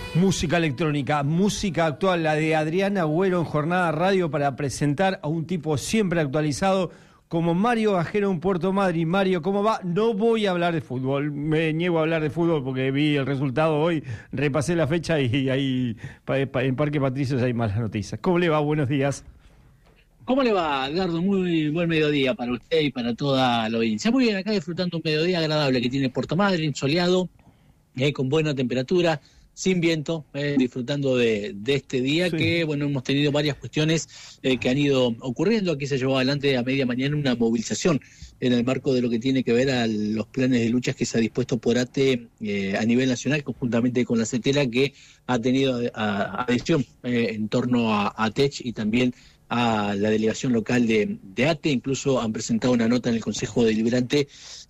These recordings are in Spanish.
Música electrónica, música actual, la de Adrián Agüero en Jornada Radio para presentar a un tipo siempre actualizado como Mario Gajero en Puerto Madryn. Mario, ¿cómo va? No voy a hablar de fútbol, me niego a hablar de fútbol porque vi el resultado hoy, repasé la fecha y ahí en Parque Patricios hay malas noticias. ¿Cómo le va? Buenos días. ¿Cómo le va, Edgardo? Muy buen mediodía para usted y para toda la audiencia. Muy bien, acá disfrutando un mediodía agradable que tiene Puerto Madryn, soleado, con buena temperatura, sin viento, disfrutando de este día, sí. Que bueno, hemos tenido varias cuestiones que han ido ocurriendo. Aquí se llevó adelante a media mañana una movilización en el marco de lo que tiene que ver a los planes de luchas que se ha dispuesto por ATE a nivel nacional, conjuntamente con la CETERA, que ha tenido adhesión en torno a TECH y también a la delegación local de ATE. Incluso han presentado una nota en el Consejo Deliberante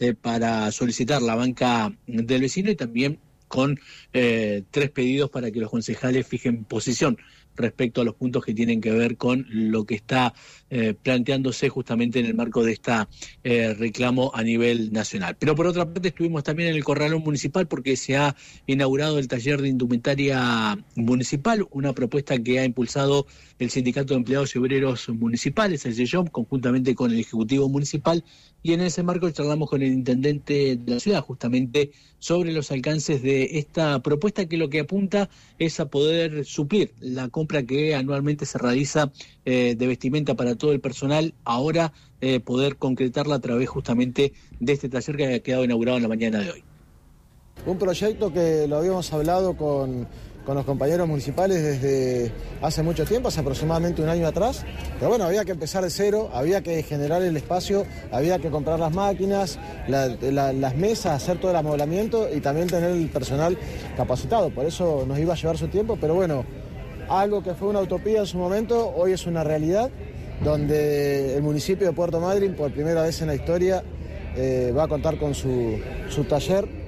para solicitar la banca del vecino y también con 3 pedidos para que los concejales fijen posición respecto a los puntos que tienen que ver con lo que está planteándose justamente en el marco de esta reclamo a nivel nacional. Pero por otra parte estuvimos también en el Corralón Municipal porque se ha inaugurado el taller de indumentaria municipal, una propuesta que ha impulsado el Sindicato de Empleados y Obreros Municipales, el SEYOM, conjuntamente con el Ejecutivo Municipal, y en ese marco charlamos con el intendente de la ciudad justamente sobre los alcances de esta propuesta, que lo que apunta es a poder suplir la compra que anualmente se realiza de vestimenta para todo el personal, ahora poder concretarla a través justamente de este taller que ha quedado inaugurado en la mañana de hoy. Un proyecto que lo habíamos hablado con los compañeros municipales desde hace mucho tiempo, hace aproximadamente un año atrás, pero bueno, había que empezar de cero, había que generar el espacio, había que comprar las máquinas, las mesas, hacer todo el amoblamiento y también tener el personal capacitado, por eso nos iba a llevar su tiempo, pero bueno, algo que fue una utopía en su momento, hoy es una realidad, donde el municipio de Puerto Madryn, por primera vez en la historia, va a contar con su taller,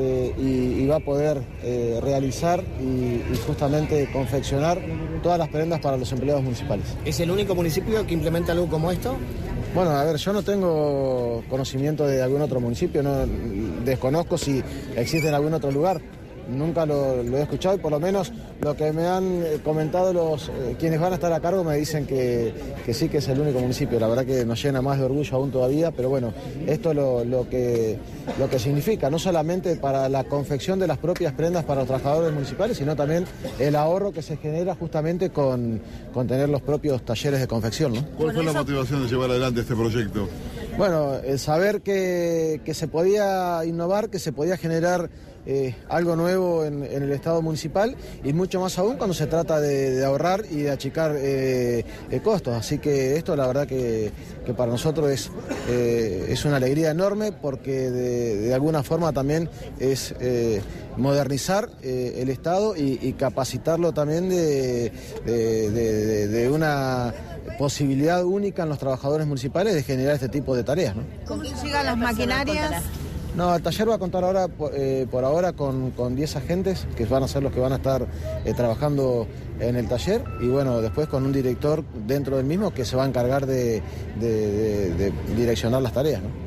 y va a poder realizar y justamente confeccionar todas las prendas para los empleados municipales. ¿Es el único municipio que implementa algo como esto? Bueno, a ver, yo no tengo conocimiento de algún otro municipio, no desconozco si existe en algún otro lugar. Nunca lo he escuchado y por lo menos lo que me han comentado quienes van a estar a cargo me dicen que sí, que es el único municipio. La verdad que nos llena más de orgullo aún todavía, pero bueno, esto es lo que significa, no solamente para la confección de las propias prendas para los trabajadores municipales, sino también el ahorro que se genera justamente con tener los propios talleres de confección, ¿no? ¿Cuál fue la motivación de llevar adelante este proyecto? Bueno, el saber que se podía innovar, que se podía generar algo nuevo en el Estado municipal y mucho más aún cuando se trata de ahorrar y de achicar costos. Así que esto la verdad que para nosotros es una alegría enorme porque de alguna forma también es modernizar el Estado y capacitarlo también de una posibilidad única en los trabajadores municipales de generar este tipo de tareas, ¿no? ¿Cómo llegan las maquinarias? No, el taller va a contar ahora, por ahora con 10 agentes que van a ser los que van a estar trabajando en el taller y bueno, después con un director dentro del mismo que se va a encargar de direccionar las tareas, ¿no?